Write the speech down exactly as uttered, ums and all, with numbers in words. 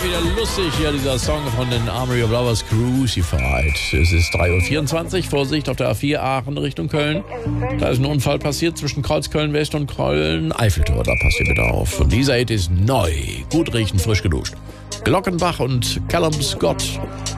wieder lustig hier, dieser Song von den Armory of Lovers, Crucified. Es ist drei Uhr vierundzwanzig, Vorsicht auf der A vier Aachen Richtung Köln. Da ist ein Unfall passiert zwischen Kreuzköln-West und Köln-Eiffeltor. Da passt ihr bitte auf. Und dieser Hit ist neu, gut riechen, frisch geduscht. Glockenbach und Callum Scott.